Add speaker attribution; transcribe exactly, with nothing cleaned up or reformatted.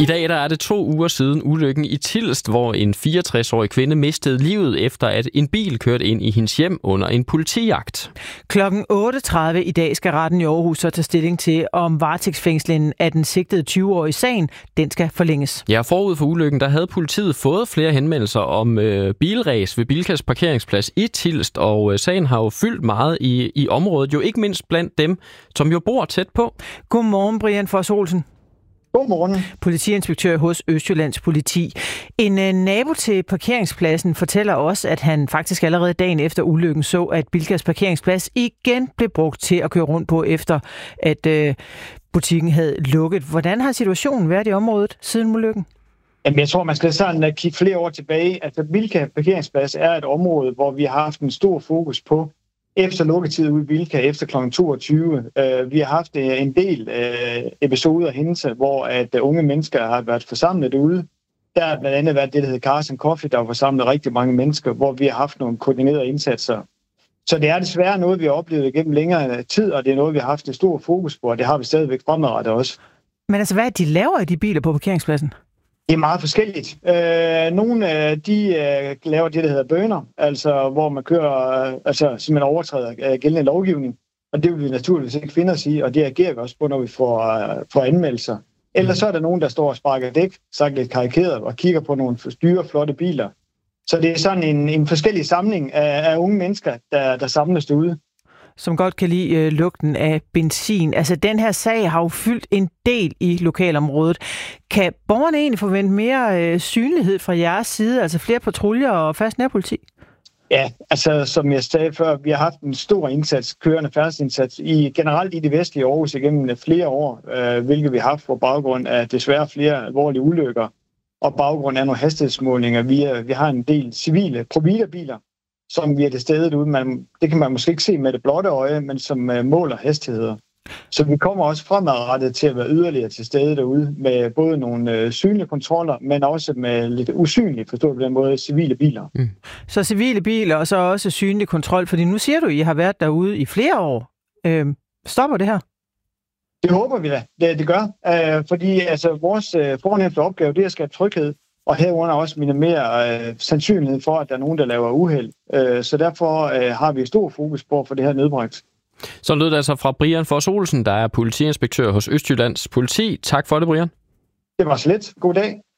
Speaker 1: I dag der er det to uger siden ulykken i Tilst, hvor en fireogtres-årig kvinde mistede livet efter, at en bil kørte ind i hendes hjem under en politijagt.
Speaker 2: Klokken otte tredive i dag skal retten i Aarhus så tage stilling til, om varetægtsfængslingen af den sigtede tyve-årige sagen, den skal forlænges.
Speaker 1: Ja, forud for ulykken, der havde politiet fået flere henvendelser om øh, bilræs ved Bilkas parkeringsplads i Tilst, og øh, sagen har jo fyldt meget i, i området, jo ikke mindst blandt dem, som jo bor tæt på.
Speaker 2: Godmorgen, Brian Foss Olsen.
Speaker 3: Godmorgen.
Speaker 2: Politiinspektør hos Østjyllands Politi. En uh, nabo til parkeringspladsen fortæller også, at han faktisk allerede dagen efter ulykken så, at Bilkas parkeringsplads igen blev brugt til at køre rundt på, efter at uh, butikken havde lukket. Hvordan har situationen været i området siden ulykken?
Speaker 3: Jamen, jeg tror, man skal sådan kigge flere år tilbage. Altså, Bilka parkeringsplads er et område, hvor vi har haft en stor fokus på efter lukketid ude i Bilka efter klokken toogtyve. Uh, vi har haft uh, en del uh, episoder og hændelser, hvor at uh, unge mennesker har været forsamlet derude. Der har blandt andet været det, der hedder Cars and Coffee, der har forsamlet rigtig mange mennesker, hvor vi har haft nogle koordinerede indsatser. Så det er desværre noget, vi har oplevet gennem længere tid, og det er noget, vi har haft et stort fokus på, og det har vi stadigvæk fremadrettet også.
Speaker 2: Men altså, hvad er de laver i de biler på parkeringspladsen?
Speaker 3: Det er meget forskelligt. Øh, nogle af de øh, laver det, der hedder bønner, altså hvor man kører, øh, altså simpelthen overtræder øh, gældende lovgivning, og det vil vi naturligvis ikke finde os i, og det agerer vi også på, når vi får, øh, får anmeldelser. Ellers så er der nogen, der står og sparker dæk, sagt lidt karikeret, og kigger på nogle dyre, flotte biler. Så det er sådan en, en forskellig samling af, af unge mennesker, der, der samles derude.
Speaker 2: Som godt kan lide øh, lugten af benzin. Altså, den her sag har jo fyldt en del i lokalområdet. Kan borgerne egentlig forvente mere øh, synlighed fra jeres side, altså flere patruljer og fast nærpoliti?
Speaker 3: Ja, altså som jeg sagde før, vi har haft en stor indsats, kørende færdselsindsats, i, generelt i det vestlige Aarhus igennem flere år, øh, hvilket vi har haft på baggrund af desværre flere alvorlige ulykker, og baggrund af nogle hastighedsmålinger. Vi, er, vi har en del civile providerbiler, som vi er til stede derude. Man, det kan man måske ikke se med det blotte øje, men som uh, måler hastigheder. Så vi kommer også fremadrettet til at være yderligere til stede derude med både nogle uh, synlige kontroller, men også med lidt usynlige, forstået på den måde, civile biler. Mm.
Speaker 2: Så civile biler og så også synlig kontrol, fordi nu siger du, at I har været derude i flere år. Øh, stopper det her?
Speaker 3: Det håber vi da, det, det gør. Uh, fordi altså, vores uh, fornemmeste opgave, det er at skabe tryghed, og herunder også minimere øh, sandsynlighed for, at der er nogen, der laver uheld. Øh, så derfor øh, har vi stor fokus på at få det her nedbragt.
Speaker 1: Så lød det altså fra Brian Foss Olsen, der er politiinspektør hos Østjyllands Politi. Tak for det, Brian.
Speaker 3: Det var så lidt. God dag.